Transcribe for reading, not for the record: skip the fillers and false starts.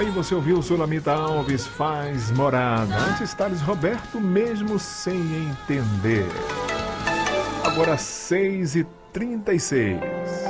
Aí você ouviu Sulamita Alves, Faz Morada. Antes, Thales Roberto, Mesmo Sem Entender. Agora 6h36.